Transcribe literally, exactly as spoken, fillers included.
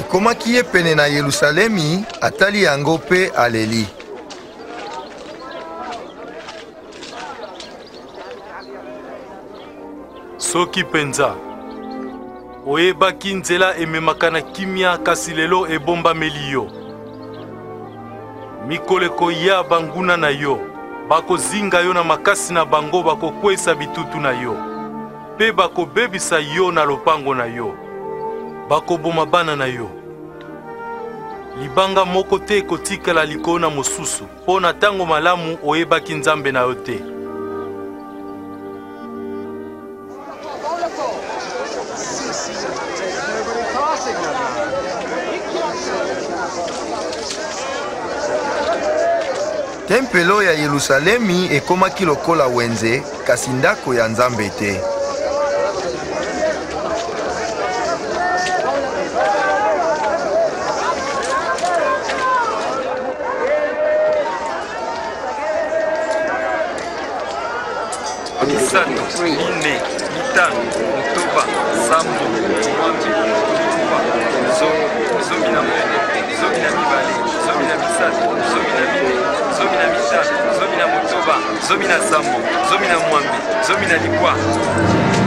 ekomaki ye pene na Yerusalemi atali yango pe aleli. Soki penza oyebaki nzela ememaka na kimia kasi lelo ebombameli yo. Mikoleko ya banguna na yo bakozinga yo na makasi na bango, bakokwesa bitutu na yo pe bakobebisa yo na lopango na yo, bakoboma bana na yo. Libanga moko te ekotikala likolo na mosusu mpo na ntango malamu oyebaki Nzambe na yo te. Tempelo ya Yerusalemi ekomaki lokola wenze kasi ndako ya Nzambe te. Misato, mine, mitano, motoba, sambo, mwambe, mituba, zomi, zomi na mwene, zomi na mibale, zomi na misato, zomi na mine, zomi na mitano, zomi na motoba, zomi na sambo, zomi na mwambe, zomi na likwa.